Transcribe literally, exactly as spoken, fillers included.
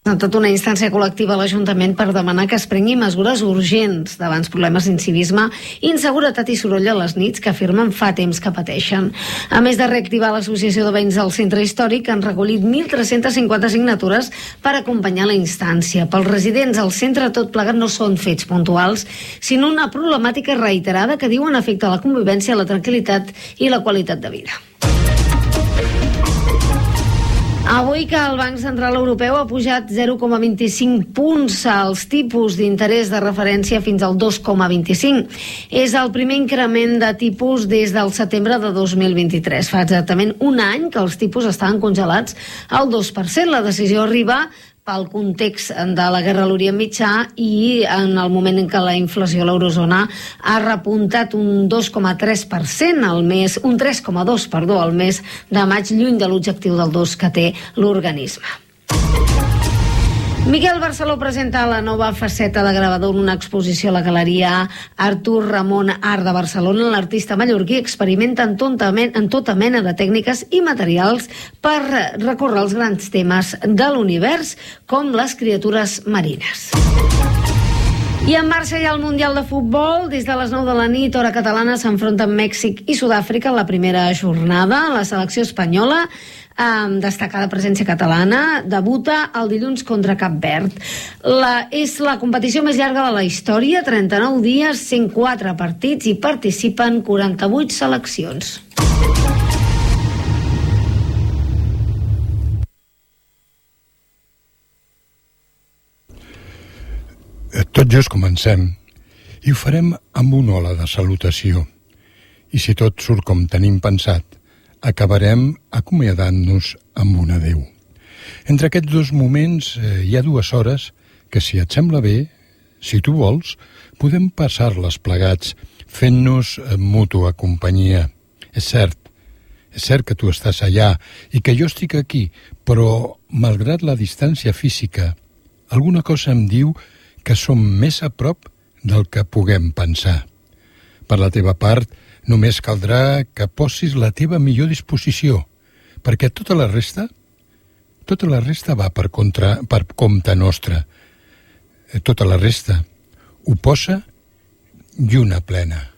Tota una instància col·lectiva a l'Ajuntament per demanar que es prenguin mesures urgents davant problemes d'incivisme, inseguretat i soroll a les nits que afirmen fa temps que pateixen. A més de reactivar l'Associació de Veïns del Centre Històric, han recollit mil tres-centes cinquanta signatures per acompanyar la instància. Pels residents al centre, tot plegat no són fets puntuals, sinó una problemàtica reiterada que diuen afecta la convivència, la tranquil·litat i la qualitat de vida. Avui que el Banc Central Europeu ha pujat zero coma vint-i-cinc punts als tipus d'interès de referència fins al dos coma vint-i-cinc. És el primer increment de tipus des del setembre de dos mil vint-i-tres. Fa exactament un any que els tipus estaven congelats al dos per cent. La decisió arriba pel context de la guerra a l'Orient Mitjà i en el moment en què la inflació a l'eurozona ha repuntat un dos coma tres per cent al mes, un tres coma dos, perdó, al mes de maig, lluny de l'objectiu del dos que té l'organisme. Miquel Barceló presenta la nova faceta de gravador en una exposició a la Galeria Artur Ramon Art de Barcelona. L'artista mallorquí experimenta en tota, mena, en tota mena de tècniques i materials per recórrer els grans temes de l'univers, com les criatures marines. I en marxa ja el Mundial de Futbol. Des de les nou de la nit, hora catalana, s'enfronten Mèxic i Sud-àfrica en la primera jornada. La selecció espanyola, amb destacada presència catalana, debuta el dilluns contra Cap Verd. La, és la competició més llarga de la història, trenta-nou dies, cent quatre partits i participen quaranta-vuit seleccions. Tot just comencem i ho farem amb una ola de salutació. I si tot surt com tenim pensat, acabarem acomiadant-nos amb un adéu. Entre aquests dos moments eh, hi ha dues hores que, si et sembla bé, si tu vols, podem passar-les plegats fent-nos mútua companyia. És cert, és cert que tu estàs allà i que jo estic aquí, però, malgrat la distància física, alguna cosa em diu que som més a prop del que puguem pensar. Per la teva part, només caldrà que posis la teva millor disposició, perquè tota la resta, tota la resta va per, contra, per compte nostre. Tota la resta ho posa lluna plena.